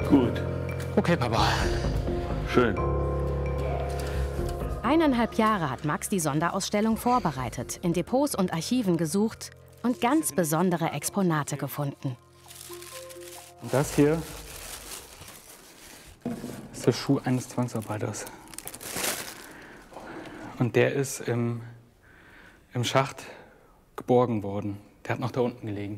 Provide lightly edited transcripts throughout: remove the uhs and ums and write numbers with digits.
Gut. Okay, Papa. Schön. 1,5 Jahre hat Max die Sonderausstellung vorbereitet, in Depots und Archiven gesucht und ganz besondere Exponate gefunden. Und das hier ist der Schuh eines Zwangsarbeiters. Und der ist im Schacht geborgen worden. Der hat noch da unten gelegen.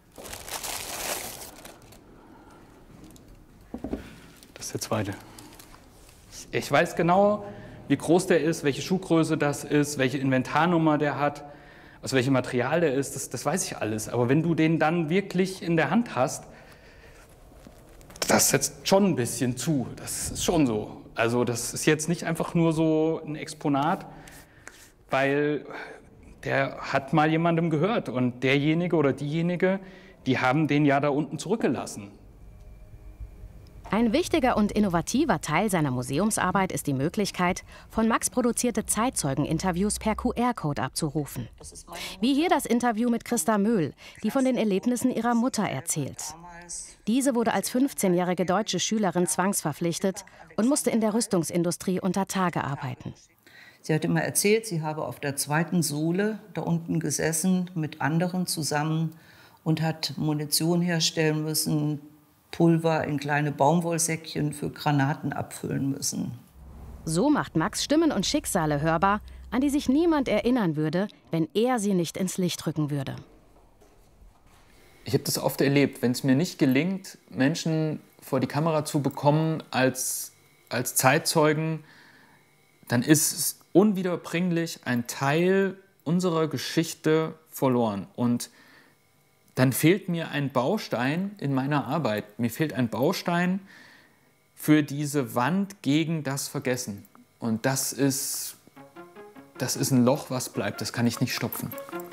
Das ist der zweite. Ich weiß genau, wie groß der ist, welche Schuhgröße das ist, welche Inventarnummer der hat, aus welchem Material der ist. Das weiß ich alles. Aber wenn du den dann wirklich in der Hand hast, das setzt schon ein bisschen zu. Das ist schon so. Also das ist jetzt nicht einfach nur so ein Exponat, weil der hat mal jemandem gehört. Und derjenige oder diejenige, die haben den ja da unten zurückgelassen. Ein wichtiger und innovativer Teil seiner Museumsarbeit ist die Möglichkeit, von Max produzierte Zeitzeugeninterviews per QR-Code abzurufen. Wie hier das Interview mit Christa Möhl, die von den Erlebnissen ihrer Mutter erzählt. Diese wurde als 15-jährige deutsche Schülerin zwangsverpflichtet und musste in der Rüstungsindustrie unter Tage arbeiten. Sie hat immer erzählt, sie habe auf der zweiten Sohle da unten gesessen mit anderen zusammen und hat Munition herstellen müssen, Pulver in kleine Baumwollsäckchen für Granaten abfüllen müssen. So macht Max Stimmen und Schicksale hörbar, an die sich niemand erinnern würde, wenn er sie nicht ins Licht rücken würde. Ich habe das oft erlebt, wenn es mir nicht gelingt, Menschen vor die Kamera zu bekommen als Zeitzeugen, dann ist es unwiederbringlich ein Teil unserer Geschichte verloren. Und dann fehlt mir ein Baustein in meiner Arbeit. Mir fehlt ein Baustein für diese Wand gegen das Vergessen. Und das ist ein Loch, was bleibt. Das kann ich nicht stopfen.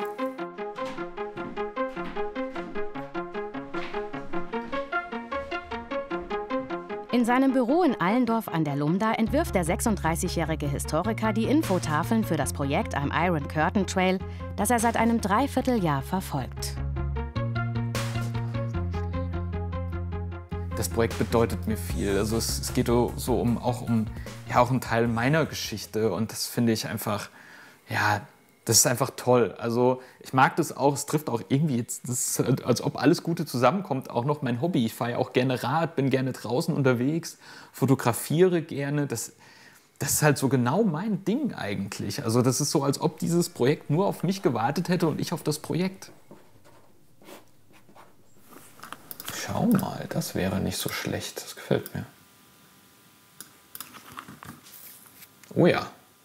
In seinem Büro in Allendorf an der Lumda entwirft der 36-jährige Historiker die Infotafeln für das Projekt am Iron Curtain Trail, das er seit einem Dreivierteljahr verfolgt. Das Projekt bedeutet mir viel. Also es geht so auch um einen Teil meiner Geschichte. Und das finde ich einfach, ja, das ist einfach toll. Also ich mag das auch, es trifft auch irgendwie jetzt, das ist, als ob alles Gute zusammenkommt, auch noch mein Hobby. Ich fahre ja auch gerne Rad, bin gerne draußen unterwegs, fotografiere gerne. Das ist halt so genau mein Ding eigentlich. Also das ist so, als ob dieses Projekt nur auf mich gewartet hätte und ich auf das Projekt. Schau mal, das wäre nicht so schlecht. Das gefällt mir. Oh ja.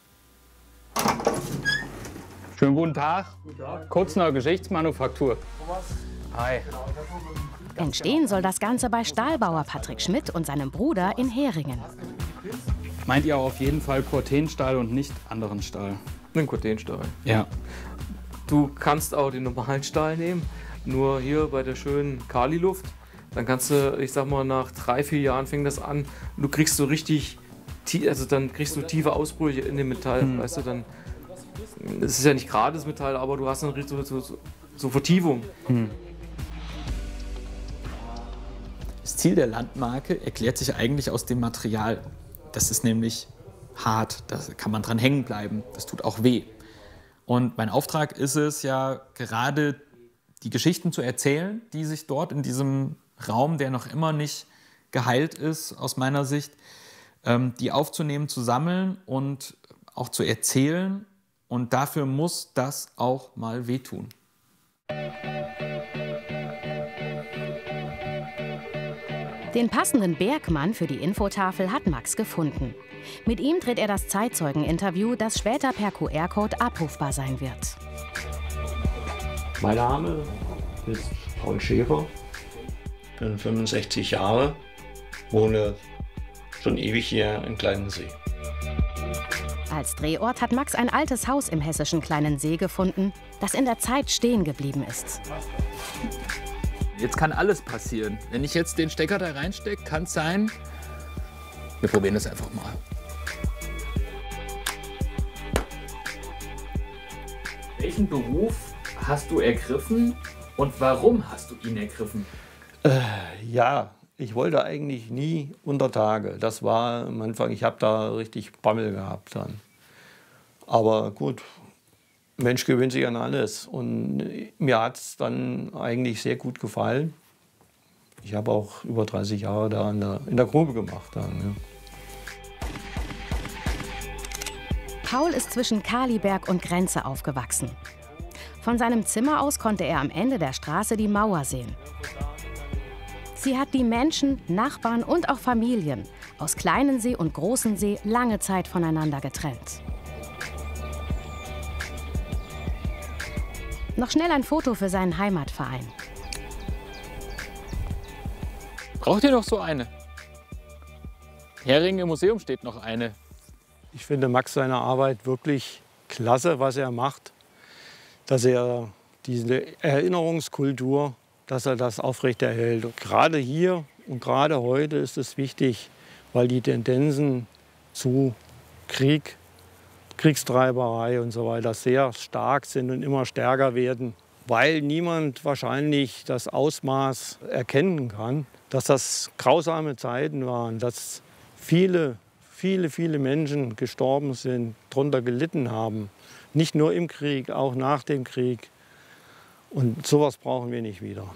Schönen guten Tag. Kurzner Geschichtsmanufaktur. Hi. Entstehen soll das Ganze bei Stahlbauer Patrick Schmidt und seinem Bruder in Heringen. Meint ihr auf jeden Fall Cortenstahl und nicht anderen Stahl? Den Cortenstahl. Ja. Du kannst auch den normalen Stahl nehmen, nur hier bei der schönen Kaliluft. Dann kannst du, ich sag mal, nach 3-4 Jahren fängt das an, und du kriegst so richtig, dann kriegst du tiefe Ausbrüche in dem Metall, weißt du, dann, es ist ja nicht gerade das Metall, aber du hast dann so Vertiefung. Das Ziel der Landmarke erklärt sich eigentlich aus dem Material. Das ist nämlich hart, da kann man dran hängen bleiben, das tut auch weh. Und mein Auftrag ist es ja gerade, die Geschichten zu erzählen, die sich dort in diesem Raum, der noch immer nicht geheilt ist, aus meiner Sicht, die aufzunehmen, zu sammeln und auch zu erzählen. Und dafür muss das auch mal wehtun. Den passenden Bergmann für die Infotafel hat Max gefunden. Mit ihm dreht er das Zeitzeugeninterview, das später per QR-Code abrufbar sein wird. Mein Name ist Paul Schäfer, bin 65 Jahre, wohne schon ewig hier in Kleinensee. Als Drehort hat Max ein altes Haus im hessischen Kleinensee gefunden, das in der Zeit stehen geblieben ist. Jetzt kann alles passieren. Wenn ich jetzt den Stecker da reinstecke, kann es sein, wir probieren das einfach mal. Welchen Beruf hast du ergriffen und warum hast du ihn ergriffen? Ja, Ich wollte eigentlich nie unter Tage. Das war am Anfang, ich habe da richtig Bammel gehabt dann. Aber gut, Mensch gewöhnt sich an alles. Und mir hat es dann eigentlich sehr gut gefallen. Ich habe auch über 30 Jahre da in der Grube gemacht. Dann, ja. Paul ist zwischen Kaliberg und Grenze aufgewachsen. Von seinem Zimmer aus konnte er am Ende der Straße die Mauer sehen. Sie hat die Menschen, Nachbarn und auch Familien aus Kleinensee und Großensee lange Zeit voneinander getrennt. Noch schnell ein Foto für seinen Heimatverein. Braucht ihr noch so eine? Hering im Museum steht noch eine. Ich finde Max seine Arbeit wirklich klasse, was er macht. Dass er diese Erinnerungskultur, dass er das aufrechterhält. Gerade hier und gerade heute ist es wichtig, weil die Tendenzen zu Krieg, Kriegstreiberei und so weiter sehr stark sind und immer stärker werden. Weil niemand wahrscheinlich das Ausmaß erkennen kann, dass das grausame Zeiten waren, dass viele Menschen gestorben sind, darunter gelitten haben. Nicht nur im Krieg, auch nach dem Krieg. Und sowas brauchen wir nicht wieder.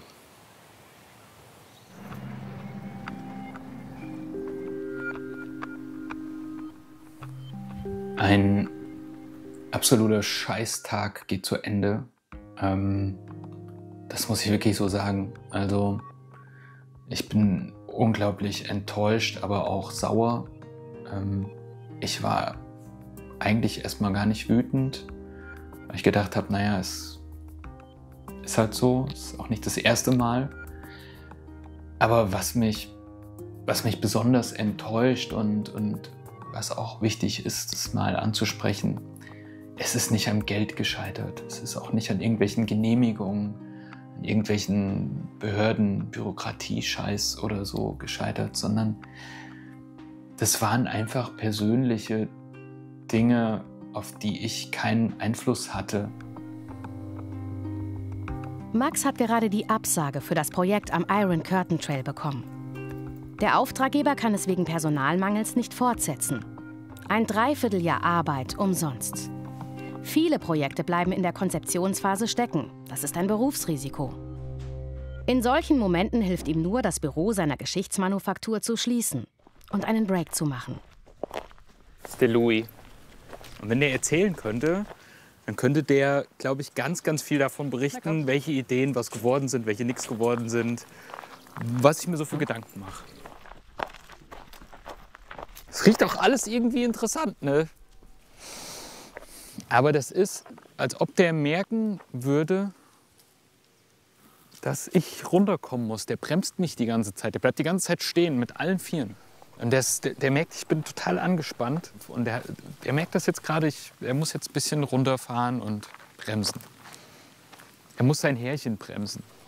Ein absoluter Scheißtag geht zu Ende. Das muss ich wirklich so sagen. Also ich bin unglaublich enttäuscht, aber auch sauer. Ich war eigentlich erstmal gar nicht wütend, weil ich gedacht habe, naja, es ist halt so, es ist auch nicht das erste Mal. Aber was mich besonders enttäuscht und was auch wichtig ist, das mal anzusprechen, es ist nicht am Geld gescheitert. Es ist auch nicht an irgendwelchen Genehmigungen, an irgendwelchen Behörden, Bürokratie-Scheiß oder so gescheitert, sondern das waren einfach persönliche Dinge, auf die ich keinen Einfluss hatte. Max hat gerade die Absage für das Projekt am Iron Curtain Trail bekommen. Der Auftraggeber kann es wegen Personalmangels nicht fortsetzen. Ein Dreivierteljahr Arbeit umsonst. Viele Projekte bleiben in der Konzeptionsphase stecken. Das ist ein Berufsrisiko. In solchen Momenten hilft ihm nur, das Büro seiner Geschichtsmanufaktur zu schließen und einen Break zu machen. Das ist der Louis. Und wenn der erzählen könnte, dann könnte der, glaube ich, ganz, ganz viel davon berichten, welche Ideen was geworden sind, welche nichts geworden sind, was ich mir so für Gedanken mache. Es riecht auch alles irgendwie interessant, ne? Aber das ist, als ob der merken würde, dass ich runterkommen muss. Der bremst mich die ganze Zeit. Der bleibt die ganze Zeit stehen mit allen Vieren. Und der merkt, ich bin total angespannt. Und der merkt das jetzt gerade, er muss jetzt ein bisschen runterfahren und bremsen. Er muss sein Härchen bremsen.